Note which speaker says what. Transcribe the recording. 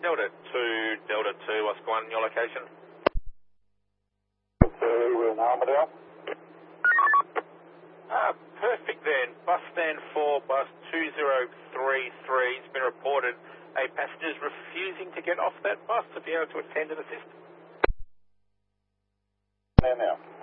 Speaker 1: Delta 2, Oscar 1, your location?
Speaker 2: 2 in Armadale.
Speaker 1: Perfect then. Bus stand 4, bus 2033. It's been reported a passenger's refusing to get off that bus to be able to attend and assist.
Speaker 2: Now.